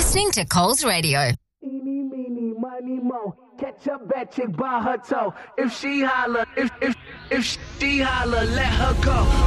listening to Coles Radio. Eeny, meeny, miny, mo. Catch a bad chick by her toe. If she holler, if she holler, let her go.